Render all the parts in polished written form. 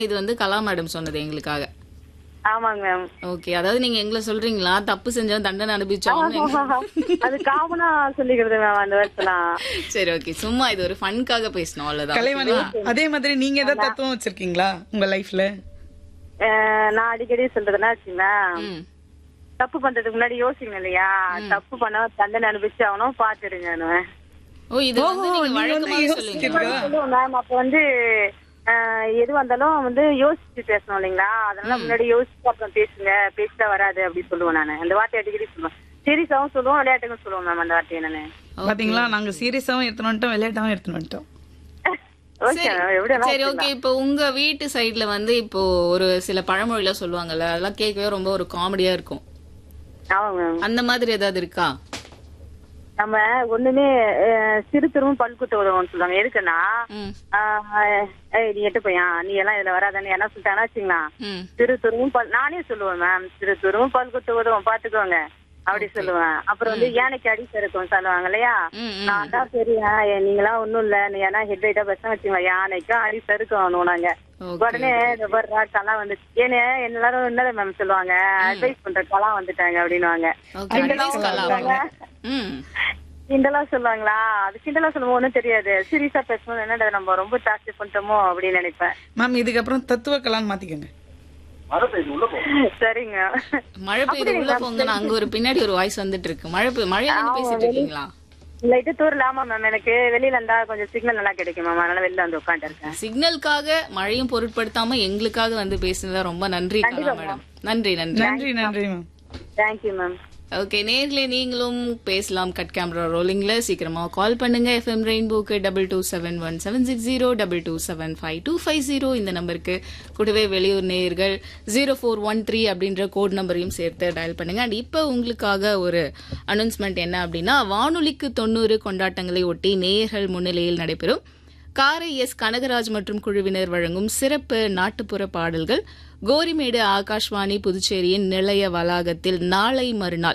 இது வந்து கலா மேடம் சொன்னது எங்களுக்காக. ஆமாங்க மேம். ஓகே. அதாவது நீங்க எங்கள சொல்றீங்களா? தப்பு செஞ்சவன் தண்டனை அனுபவிச்சவன். அது காமனா சொல்லிக்கிறது மேம் அந்த வேர்ட்ஸ்லாம். சரி ஓகே. சும்மா இது ஒரு ஃபன்காக பேசணும் அவ்வளவுதான். கலைவாணி, ஓகேவா? அதே மாதிரி நீங்க ஏதாவது தத்துவம் வச்சிருக்கீங்களா உங்க லைஃப்ல? நான் அடிக்கடி சொல்றதுன்னா வச்சுங்களேன், ம். தப்பு பண்றதுக்கு முன்னாடி யோசிக்கணும் இல்லையா? தப்பு பண்ண தண்டனை அனுபவிச்சு அவனும் பாத்துடுங்க. ஓ இது வந்து நீங்க நீங்க வந்து வழக்கமா சொல்லுவீங்க. சொல்லுவோம் மேம். அப்ப வந்து எது வந்தாலும் வந்து யோசிச்சு பேசணும் இல்லைங்களா? அதனால முன்னாடி யோசிச்சு அப்புறம் பேசுங்க, பேசிட்டா வராது அப்படி சொல்லுவேன் நானு. அந்த வார்த்தை அடிக்கடி சொல்லுவேன். சீரியஸாவும் சொல்லுவோம், விளையாட்டுக்கும் சொல்லுவோம் மேம் அந்த வார்த்தையை நானு. பாத்தீங்களா, நாங்க சீரியஸாவும் எடுத்துட்டு வந்துட்டோம், விளையாட்டாவும் எடுத்துட்டு வந்துட்டோம். ஓகே மேம், எப்படி சரி ஓகே. இப்போ உங்க வீட்டு சைடுல வந்து இப்போ ஒரு சில பழமொழிலாம் சொல்லுவாங்கல்ல, அதெல்லாம் கேட்கவே ரொம்ப ஒரு காமெடியா இருக்கும். ஆமாங்க மேம். அந்த மாதிரி ஏதாவது இருக்கா? நம்ம ஒண்ணுமே சிறு திரும்ப பல்குத்த உதவும்னு சொல்லுவாங்க. எதுக்குன்னா, ம். நீ எட்டு பையன், நீ எல்லாம் இதுல வராதான்னு என்ன சொல்லிட்டாங்கன்னா வச்சுங்களா, ம். சிறு துருவும் நானே சொல்லுவேன் மேம், சிறு துருவும் பல்குத்த உதவும் பாத்துக்கோங்க அப்படி சொல்லுவேன். அப்புறம் வந்து யானைக்கு அடி சறுக்கும் சொல்லுவாங்க இல்லையா? ம், ம். நான் தான் பெரியன், நீங்களாம் ஒண்ணும் இல்ல, நீ ஏன்னா ஹெட் வெயிட்டா பேச வச்சுங்களா, யானைக்கும் அடி சறுக்கும் நாங்க. Okay. உடனே கலா வந்து எல்லாரும் என்னதான் மேம் சொல்லுவாங்க, அட்வைஸ் பண்ற கலா வந்துட்டாங்க அப்படின்னுவாங்க. Okay, advice கலா. ம். கிண்டலா சொல்லுவாங்களா? அது கிண்டலா சொல்லுவோம், ஒண்ணும் தெரியாது. சீரியஸா பேசணும், என்னடா நம்ம ரொம்ப டார்ச்சர் பண்ணிட்டோமோ அப்படின்னு நினைப்பேன். மேம், இதுக்கப்புறம் தத்துவ கலான்னு மாத்திக்கோங்க. சரிங்க. மழை பெய்யுது உள்ள போங்கன்னு அங்க ஒரு பின்னாடி ஒரு வாய்ஸ் வந்துட்டு இருக்கு. மழையில இருந்து பேசிட்டு இருக்கீங்களா? லைட்டு தூரல. ஆமா மேம், எனக்கு வெளியில இருந்தா கொஞ்சம் சிக்னல் நல்லா கிடைக்கும் மேம், அதனால வெளில வந்து உட்காந்து இருக்கேன். சிக்னலுக்காக மழையும் பொருட்படுத்தாம எங்களுக்காக வந்து பேசுனதா ரொம்ப நன்றி கலா மேடம். நன்றி நன்றி. நன்றி நன்றி மேம். Thank you ma'am. ஓகே நேர்களே, நீங்களும் பேசலாம். கட் கேமரா ரோலிங்ல சீக்கிரமா கால் பண்ணுங்க. FM ரெயின்போக்கு 227170 22752550 இந்த நம்பருக்கு. கூடவே வெளியூர் நேயர்கள் 0413 அப்படின்ற கோட் நம்பரையும் சேர்த்து டயல் பண்ணுங்க. அண்ட் இப்போ உங்களுக்காக ஒரு அனௌன்ஸ்மெண்ட் என்ன அப்படின்னா, வானொலிக்கு 90 கொண்டாட்டங்களை ஒட்டி நேயர்கள் முன்னிலையில் நடைபெறும் காரை எஸ் கனகராஜ் மற்றும் குழுவினர் வழங்கும் சிறப்பு நாட்டுப்புற பாடல்கள் கோரிமேடு ஆகாஷ்வாணி புதுச்சேரியின் நிலைய வளாகத்தில் நாளை மறுநாள்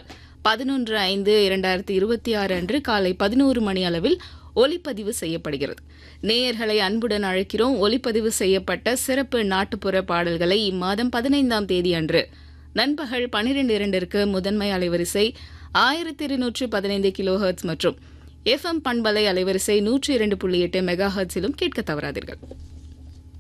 11/5/2026 அன்று காலை 11 மணி அளவில் ஒலிப்பதிவு செய்யப்படுகிறது. நேயர்களை அன்புடன் அழைக்கிறோம். ஒலிப்பதிவு செய்யப்பட்ட சிறப்பு நாட்டுப்புற பாடல்களை இம்மாதம் 15ஆம் தேதி அன்று நண்பகல் 12:02 முதன்மை அலைவரிசை 1215 கிலோஹெர்ட்ஸ் மற்றும் FM பண்பலை அலைவரிசை 102.8 மெகா ஹெர்ட்ஸிலும் கேட்க தவறாதீர்கள்.